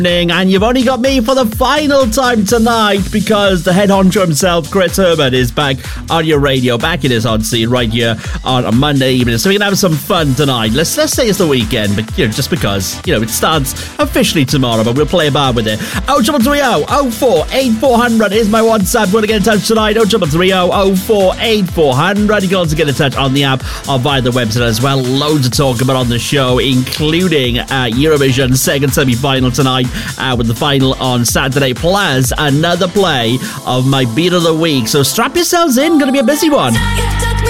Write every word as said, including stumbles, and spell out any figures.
And you've only got me for the final time tonight because the head honcho himself, Chris Herbert, is back on your radio, back in his on scene right here on a Monday evening. So we can have some fun tonight. Let's let's say it's the weekend, but you know, just because you know it starts officially tomorrow, but we'll play a bar with it. oh triple three oh oh four eight four hundred is my WhatsApp. Want to get in touch tonight? oh triple three oh oh four eight four hundred. You can also get in touch on the app or via the website as well. Loads to talk about on the show, including uh, Eurovision second semi-final tonight. Uh, with the final on Saturday, plus another play of my beat of the week. So strap yourselves in, gonna be a busy one.